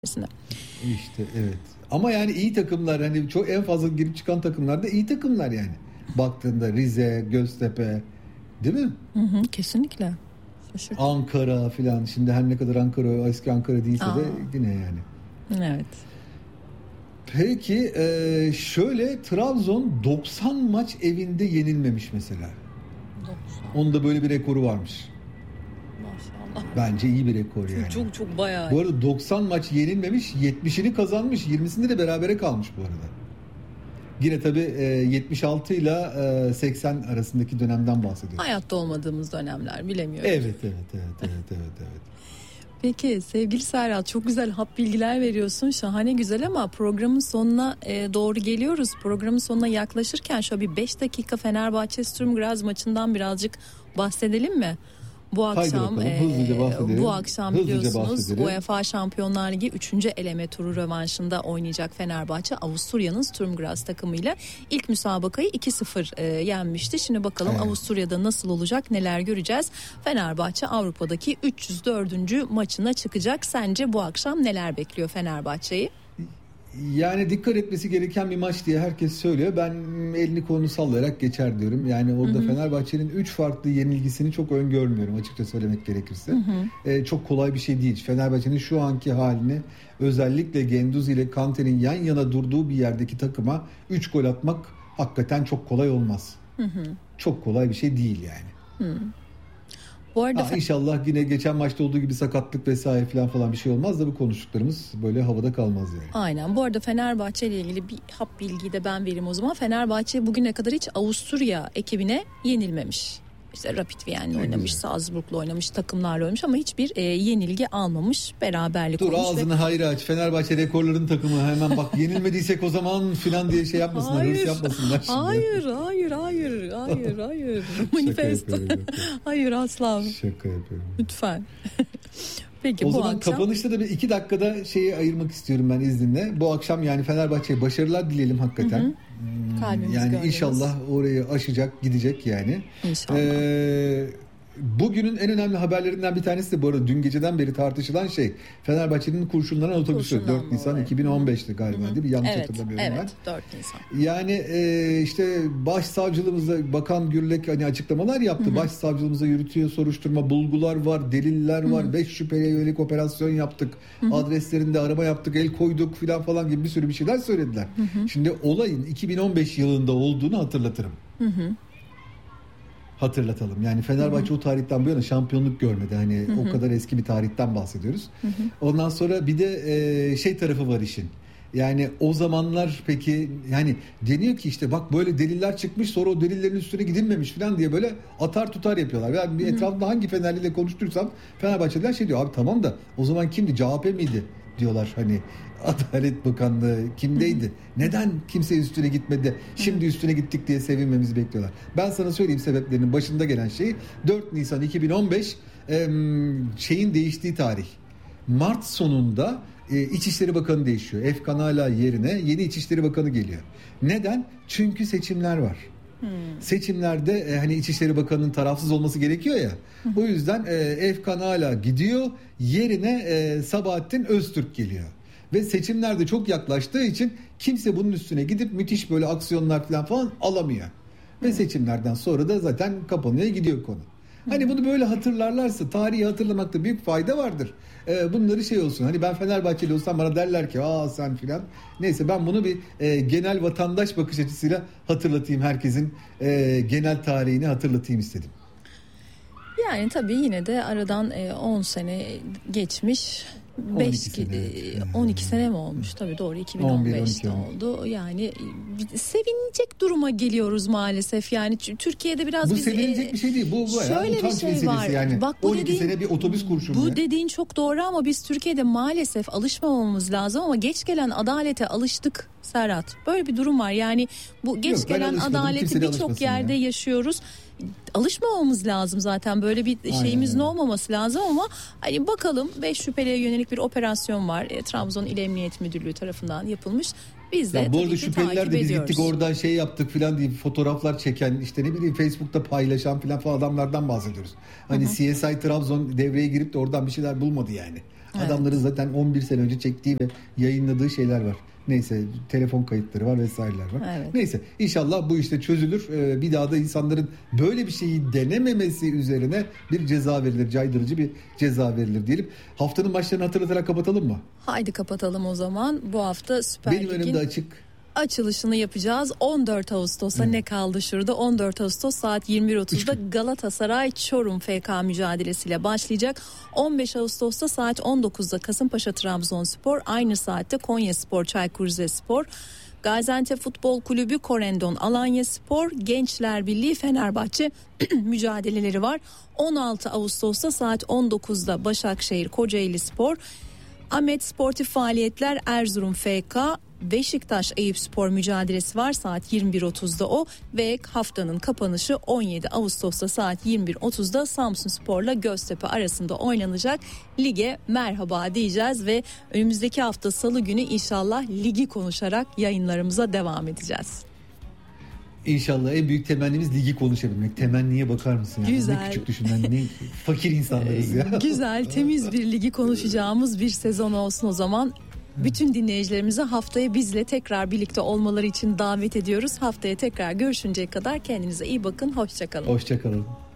İşte evet. Ama yani iyi takımlar, hani çok en fazla girip çıkan takımlar da iyi takımlar yani. Baktığında Rize, Göztepe, değil mi? Kesinlikle. Şaşırtıcı. Ankara filan. Şimdi her ne kadar Ankara eski Ankara değilse de yine yani. Evet. Peki şöyle, Trabzon 90 maç evinde yenilmemiş mesela. 90. Onun da böyle bir rekoru varmış. Maşallah. Bence iyi bir rekor yani. Çok bayağı. Bu arada 90 maç yenilmemiş, 70'ini kazanmış, 20'sinde de berabere kalmış bu arada. Yine tabii 76 ile 80 arasındaki dönemden bahsediyoruz. Hayatta olmadığımız dönemler, bilemiyorum. Evet. Peki sevgili Serhat, çok güzel hap bilgiler veriyorsun. Şahane, güzel, ama programın sonuna doğru geliyoruz. Programın sonuna yaklaşırken şöyle bir 5 dakika Fenerbahçe Sturm Graz maçından birazcık bahsedelim mi? Bu akşam biliyorsunuz UEFA Şampiyonlar Ligi 3. eleme turu rövanşında oynayacak Fenerbahçe, Avusturya'nın Sturm Graz takımıyla ilk müsabakayı 2-0 yenmişti. Şimdi bakalım Avusturya'da nasıl olacak, neler göreceğiz. Fenerbahçe Avrupa'daki 304. maçına çıkacak. Sence bu akşam neler bekliyor Fenerbahçe'yi? Yani dikkat etmesi gereken bir maç diye herkes söylüyor. Ben elini kolunu sallayarak geçer diyorum. Yani orada Fenerbahçe'nin 3 farklı yenilgisini çok öngörmüyorum, açıkça söylemek gerekirse. Çok kolay bir şey değil. Fenerbahçe'nin şu anki halini, özellikle Guendouzi ile Kante'nin yan yana durduğu bir yerdeki takıma 3 gol atmak hakikaten çok kolay olmaz. Çok kolay bir şey değil yani. Bu arada İnşallah yine geçen maçta olduğu gibi sakatlık vesaire falan bir şey olmaz da bu konuştuklarımız böyle havada kalmaz yani. Aynen. Bu arada Fenerbahçe ile ilgili bir hap bilgiyi de ben vereyim o zaman. Fenerbahçe bugüne kadar hiç Avusturya ekibine yenilmemiş. İşte Rapid Vienna oynamış, Salzburg'la oynamış, takımlarla oynamış ama hiçbir yenilgi almamış, beraberlik olmuş. Dur ağzını hayır aç. Fenerbahçe rekorların takımı, hemen bak yenilmediysek o zaman filan diye şey yapmasınlar, hırs yapmasınlar şimdi. Hayır. Manifesto. Hayır asla. Şaka yapıyorum. Lütfen. Peki, o bu zaman akşam kapanışta da bir 2 dakikada şeyi ayırmak istiyorum ben izninle. Bu akşam yani Fenerbahçe'ye başarılar dileyelim hakikaten. Yani gönlümüz. İnşallah orayı aşacak, gidecek yani. İnşallah. Bugünün en önemli haberlerinden bir tanesi de bu arada dün geceden beri tartışılan şey, Fenerbahçe'nin kurşunlanan otobüsü. 4 Nisan 2015'ti galiba, değil mi? Yanlış hatırlamıyorum ben. Evet, 4 Nisan. Yani işte başsavcılığımıza Bakan Gürlek hani açıklamalar yaptı. Başsavcılığımıza yürütüyor soruşturma, bulgular var, deliller var. 5 şüpheliye yönelik operasyon yaptık. Adreslerinde arama yaptık, el koyduk falan gibi bir sürü bir şeyler söylediler. Şimdi olayın 2015 yılında olduğunu hatırlatırım. Hatırlatalım. Yani Fenerbahçe o tarihten bu yana şampiyonluk görmedi. Hani o kadar eski bir tarihten bahsediyoruz. Ondan sonra bir de şey tarafı var işin. Yani o zamanlar peki yani deniyor ki işte bak böyle deliller çıkmış, sonra o delillerin üstüne gidilmemiş falan diye böyle atar tutar yapıyorlar. Yani bir etrafında hangi Fenerliyle konuştursam Fenerbahçeliler şey diyor, abi tamam da o zaman kimdi, CHP miydi diyorlar, hani Adalet Bakanlığı kimdeydi? Neden kimse üstüne gitmedi? Şimdi üstüne gittik diye sevinmemizi bekliyorlar. Ben sana söyleyeyim sebeplerinin başında gelen şey 4 Nisan 2015 şeyin değiştiği tarih. Mart sonunda İçişleri Bakanı değişiyor. Efkan Ala yerine yeni İçişleri Bakanı geliyor. Neden? Çünkü seçimler var. Seçimlerde hani İçişleri Bakanı'nın tarafsız olması gerekiyor ya. O yüzden Efkan Ala gidiyor. Yerine Sabahattin Öztürk geliyor. Ve seçimler de çok yaklaştığı için kimse bunun üstüne gidip müthiş böyle aksiyonlar falan alamıyor. Ve seçimlerden sonra da zaten kapanıyor, gidiyor konu. Hani bunu böyle hatırlarlarsa, tarihi hatırlamakta büyük fayda vardır. Bunları şey olsun, hani ben Fenerbahçeli olsam bana derler ki sen filan. Neyse, ben bunu bir genel vatandaş bakış açısıyla hatırlatayım, herkesin genel tarihini hatırlatayım istedim. Yani tabii yine de aradan 10 sene geçmiş. 12 sene mi olmuş? Tabii doğru, 2015'te oldu. Yani sevinecek duruma geliyoruz maalesef. Yani Türkiye'de biraz bu sevinecek bir şey değil. Bu şöyle utanç bir şey var. Yani. Bak, 12 sene bir otobüs kurşunu. Bu dediğin çok doğru ama biz Türkiye'de maalesef alışmamamız lazım, ama geç gelen adalete alıştık Serhat. Böyle bir durum var. Yani bu geç gelen adaleti birçok yerde yaşıyoruz. Alışmamamız lazım zaten, böyle bir şeyimizin olmaması lazım, ama hani bakalım, 5 şüpheliye yönelik bir operasyon var. Trabzon İl Emniyet Müdürlüğü tarafından yapılmış. Biz de ya bu arada şüpheliler de biz ediyoruz. Gittik oradan şey yaptık filan diye fotoğraflar çeken, işte ne bileyim Facebook'ta paylaşan filan adamlardan bahsediyoruz. Hani CSI Trabzon devreye girip de oradan bir şeyler bulmadı yani. Evet. Adamların zaten 11 sene önce çektiği ve yayınladığı şeyler var. Neyse, telefon kayıtları var vesaireler var. Evet. Neyse, inşallah bu işte çözülür. Bir daha da insanların böyle bir şeyi denememesi üzerine bir ceza verilir. Caydırıcı bir ceza verilir diyelim. Haftanın maçlarını hatırlatarak kapatalım mı? Haydi kapatalım o zaman. Bu hafta Süper Lig'in önümde açık. Açılışını yapacağız. 14 Ağustos'a ne kaldı şurada? 14 Ağustos saat 21.30'da Galatasaray Çorum FK mücadelesiyle başlayacak. 15 Ağustos'ta saat 19'da Kasımpaşa Trabzonspor, aynı saatte Konyaspor Çaykur Rizespor, Gaziantep Futbol Kulübü Korendon Alanyaspor, Gençler Birliği Fenerbahçe mücadeleleri var. 16 Ağustos'ta saat 19'da Başakşehir Kocaelispor, Ahmet Sportif Faaliyetler Erzurum FK, Beşiktaş Eyüpspor mücadelesi var saat 21.30'da o ve haftanın kapanışı 17 Ağustos'ta saat 21.30'da Samsunspor'la Göztepe arasında oynanacak. Lige merhaba diyeceğiz ve önümüzdeki hafta Salı günü inşallah ligi konuşarak yayınlarımıza devam edeceğiz. İnşallah en büyük temennimiz ligi konuşabilmek. Temenniye bakar mısın? Yani? Güzel. Ne küçük düşünen, ne fakir insanlarız ya. Güzel, temiz bir ligi konuşacağımız bir sezon olsun o zaman. Bütün dinleyicilerimizi haftaya bizle tekrar birlikte olmaları için davet ediyoruz. Haftaya tekrar görüşünceye kadar kendinize iyi bakın. Hoşça kalın. Hoşça kalın.